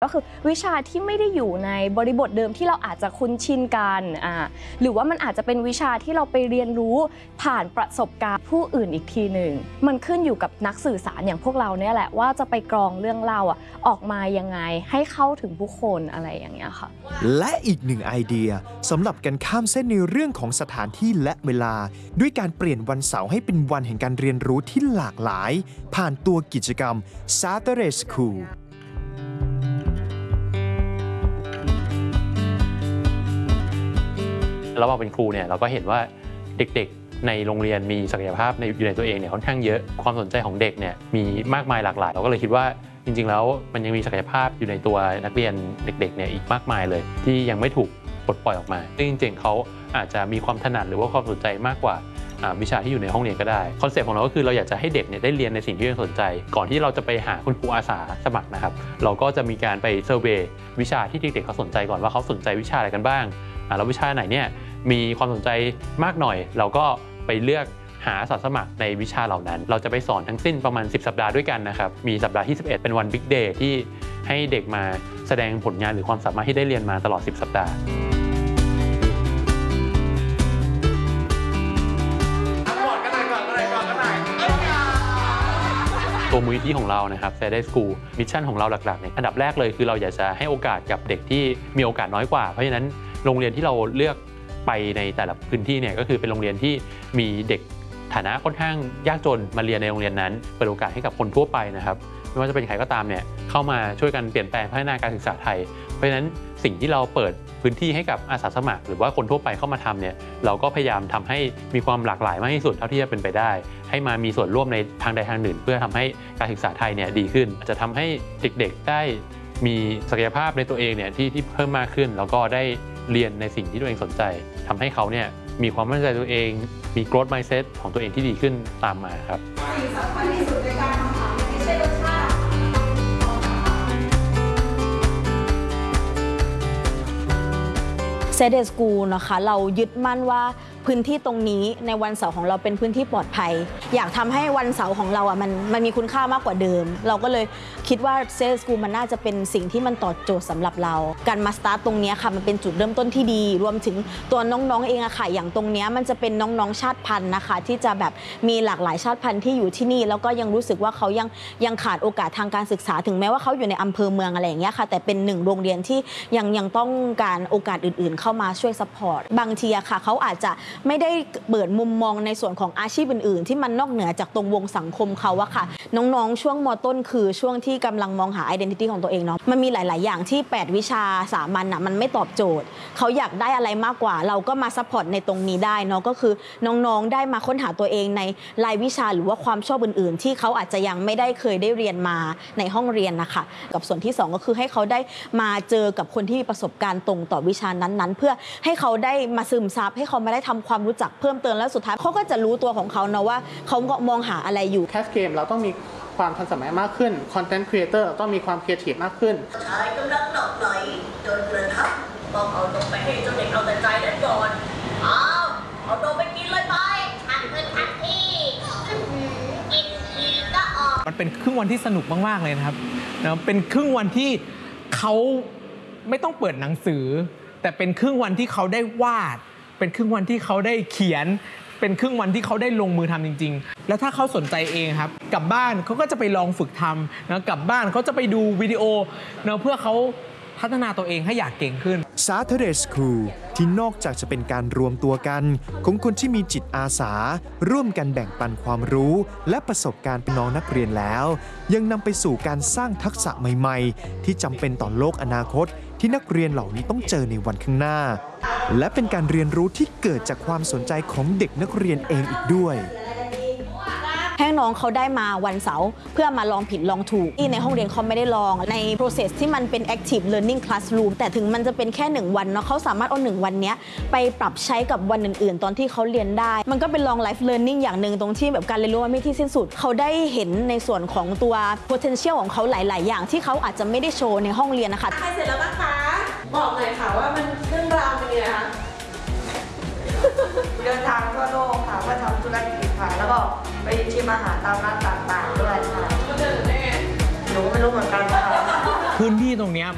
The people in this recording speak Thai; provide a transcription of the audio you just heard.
ก็คือวิชาที่ไม่ได้อยู่ในบริบทเดิมที่เราอาจจะคุ้นชินกันหรือว่ามันอาจจะเป็นวิชาที่เราไปเรียนรู้ผ่านประสบการณ์ผู้อื่นอีกทีหนึ่งมันขึ้นอยู่กับนักสื่อสารอย่างพวกเราเนี่ยแหละว่าจะไปกรองเรื่องเล่าออกมายังไงให้เข้าถึงผู้คนอะไรอย่างเงี้ยค่ะและอีกหนึ่งไอเดียสำหรับการข้ามเส้นในเรื่องของสถานที่และเวลาด้วยการเปลี่ยนวันเสาร์ให้เป็นวันแห่งการเรียนรู้ที่หลากหลายผ่านตัวกิจกรรม Saturday School แล้วพอเป็นครูเนี่ยเราก็เห็นว่าเด็กๆในโรงเรียนมีศักยภาพอยู่ในตัวเองเนี่ยค่อนข้างเยอะความสนใจของเด็กเนี่ยมีมากมายหลากหลายเราก็เลยคิดว่าจริงๆแล้วมันยังมีศักยภาพอยู่ในตัวนักเรียนเด็กๆเนี่ยอีกมากมายเลยที่ยังไม่ถูกปลดปล่อยออกมาซึ่งจริงๆเขาอาจจะมีความถนัดหรือว่าความสนใจมากกว่าวิชาที่อยู่ในห้องเรียนก็ได้คอนเซ็ปต์ของเราก็คือเราอยากจะให้เด็กเนี่ยได้เรียนในสิ่งที่ตัวเองสนใจก่อนที่เราจะไปหาคุณครูอาสาสมัครนะครับเราก็จะมีการไปเซอร์เวย์วิชาที่เด็กๆเขาสนใจก่อนว่าเขาสนใจวิชาอะไรกันบ้างแล้ววิชาไหนเนี่ยมีความสนใจมากหน่อยเราก็ไปเลือกหาอาสาสมัครในวิชาเหล่านั้นเราจะไปสอนทั้งสิ้นประมาณ10สัปดาห์ด้วยกันนะครับมีสัปดาห์ที่11เป็นวัน Big Day ที่ให้เด็กมาแสดงผลงานหรือความสามารถที่ได้เรียนมาตลอด10สัปดาห์ตัวมูลนิธิของเรานะครับ Saturday School มิชชั่นของเราหลักๆเนี่ยอันดับแรกเลยคือเราอยากจะให้โอกาสกับเด็กที่มีโอกาสน้อยกว่าเพราะฉะนั้นโรงเรียนที่เราเลือกไปในแต่ละพื้นที่เนี่ยก็คือเป็นโรงเรียนที่มีเด็กฐานะค่อนข้างยากจนมาเรียนในโรงเรียนนั้นเปิดโอกาสให้กับคนทั่วไปนะครับไม่ว่าจะเป็นใครก็ตามเนี่ยเข้ามาช่วยกันเปลี่ยนแปลงพัฒนาการศึกษาไทยเพราะฉะนั้นสิ่งที่เราเปิดพื้นที่ให้กับอาสาสมัครหรือว่าคนทั่วไปเข้ามาทำเนี่ยเราก็พยายามทำให้มีความหลากหลายมากที่สุดเท่าที่จะเป็นไปได้ให้มามีส่วนร่วมในทางใดทางหนึ่งเพื่อทำให้การศึกษาไทยเนี่ยดีขึ้นจะทำให้เด็กๆได้มีศักยภาพในตัวเองเนี่ยที่เพิ่มมากขึ้นแล้วก็ได้เรียนในสิ่งที่ตัวเองสนใจทำให้เขาเนี่ยมีความมั่นใจตัวเองมี growth mindset ของตัวเองที่ดีขึ้นตามมาครับสิ่งสำคัญที่สุดในการทำอาหารไม่ใช่รสชาติ Saturday School นะคะเรายึดมั่นว่าพื้นที่ตรงนี้ในวันเสาร์ของเราเป็นพื้นที่ปลอดภัยอยากทำให้วันเสาร์ของเรามันมีคุณค่ามากกว่าเดิมเราก็เลยคิดว่า Saturday School มันน่าจะเป็นสิ่งที่มันตอบโจทย์สำหรับเราการมาสตาร์ตตรงนี้ค่ะมันเป็นจุดเริ่มต้นที่ดีรวมถึงตัวน้องๆเองอะค่ะอย่างตรงนี้มันจะเป็นน้องๆชาติพันธุ์นะคะที่จะแบบมีหลากหลายชาติพันธุ์ที่อยู่ที่นี่แล้วก็ยังรู้สึกว่าเขายังขาดโอกาสทางการศึกษาถึงแม้ว่าเขาอยู่ในอำเภอเมืองอะไรอย่างเงี้ยค่ะแต่เป็นหนึ่งโรงเรียนที่ยังต้องการโอกาสอื่นๆเข้ามาช่วยซัพพอร์ตบางทีอะค่ะเขาอาจจะไม่ได้เปิดมุมมองในส่วนของอาชีพอื่นๆที่มันนอกเหนือจากตรงวงสังคมเขาอะค่ะน้องๆช่วงม.ต้นคือช่วงที่กำลังมองหา identity ของตัวเองเนาะมันมีหลายๆอย่างที่8วิชาสามัญมันไม่ตอบโจทย์เขาอยากได้อะไรมากกว่าเราก็มาซัพพอร์ตในตรงนี้ได้เนาะก็คือน้องๆได้มาค้นหาตัวเองในรายวิชาหรือว่าความชอบอื่นๆที่เขาอาจจะยังไม่ได้เคยได้เรียนมาในห้องเรียนนะคะกับส่วนที่2ก็คือให้เขาได้มาเจอกับคนที่มีประสบการณ์ตรงต่อวิชานั้นๆเพื่อให้เขาได้มาซึมซับให้เขามาได้ทำความรู้จักเพิ่มเติมแล้วสุดท้ายเขาก็จะรู้ตัวของเขาเนาะว่าเขามองหาอะไรอยู่แคสเกมเราต้องมีความทันสมัยมากขึ้นคอนเทนต์ครีเอเตอร์ต้องมีความครีเอทีฟมากขึ้นชายกำลังหลับไหลจนกระทั่งต้องเอานมไปให้เจ้าเด็กเอาแต่ใจนั้นก่อนเอานมไปกินเลยไปทันเพื่อนทันที่กินอีกก็ออกมันเป็นครึ่งวันที่สนุกมากๆเลยนะครับเป็นครึ่งวันที่เขาไม่ต้องเปิดหนังสือแต่เป็นครึ่งวันที่เขาได้วาดเป็นครึ่งวันที่เขาได้เขียนเป็นครึ่งวันที่เขาได้ลงมือทำจริงๆแล้วถ้าเขาสนใจเองครับกลับบ้านเขาก็จะไปลองฝึกทำนะกลับบ้านเขาจะไปดูวิดีโอนะเพื่อเขาพัฒนาตัวเองให้อยากเก่งขึ้น Saturday School ที่นอกจากจะเป็นการรวมตัวกันของคนที่มีจิตอาสาร่วมกันแบ่งปันความรู้และประสบการณ์เป็นน้องนักเรียนแล้วยังนำไปสู่การสร้างทักษะใหม่ๆที่จำเป็นต่อโลกอนาคตที่นักเรียนเหล่านี้ต้องเจอในวันข้างหน้าและเป็นการเรียนรู้ที่เกิดจากความสนใจของเด็กนักเรียนเองอีกด้วยให้น้องเขาได้มาวันเสาร์เพื่อมาลองผิดลองถูกที่ในห้องเรียนเขาไม่ได้ลองใน process ที่มันเป็น active learning classroom แต่ถึงมันจะเป็นแค่1วันเนาะเขาสามารถเอา1วันนี้ไปปรับใช้กับวันอื่นๆตอนที่เขาเรียนได้มันก็เป็น long life learning อย่างหนึ่งตรงที่แบบการเรียนรู้มันไม่ที่สิ้นสุดเขาได้เห็นในส่วนของตัว potential ของเขาหลายๆอย่างที่เขาอาจจะไม่ได้โชว์ในห้องเรียนนะคะใครเสร็จแล้วบ้างคะบอกหน่อยค่ะว่ามันเรื่องราวเป็นยังไงคะเดินทางทั่วโลกค่ะเพื่อทำธุรกิจค่ะแล้วก็ไปชิมอาหารตามร้านต่างๆด้วยค่ะหนูไม่รู้เหมือนกันค่ะพื้นที่ตรงนี้